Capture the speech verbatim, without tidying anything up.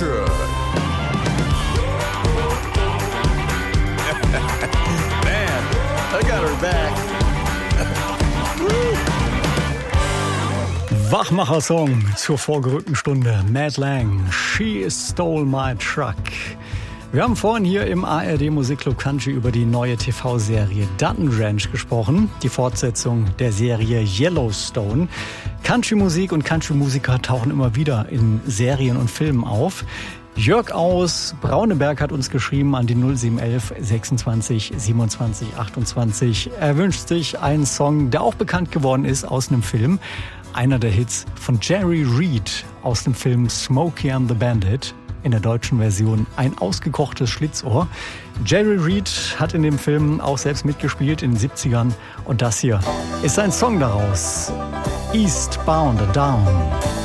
truck. Man, I got her back. Wachmacher-Song zur vorgerückten Stunde. Mad Lang, She Stole My Truck. Wir haben vorhin hier im A R D Musikclub Country über die neue T V-Serie Dutton Ranch gesprochen, die Fortsetzung der Serie Yellowstone. Country-Musik und Country-Musiker tauchen immer wieder in Serien und Filmen auf. Jörg aus Brauneberg hat uns geschrieben an die null sieben elf sechsundzwanzig siebenundzwanzig achtundzwanzig. Er wünscht sich einen Song, der auch bekannt geworden ist aus einem Film. Einer der Hits von Jerry Reed aus dem Film Smokey and the Bandit. In der deutschen Version ein ausgekochtes Schlitzohr. Jerry Reed hat in dem Film auch selbst mitgespielt in den siebzigern. Und das hier ist ein Song daraus. Eastbound and Down.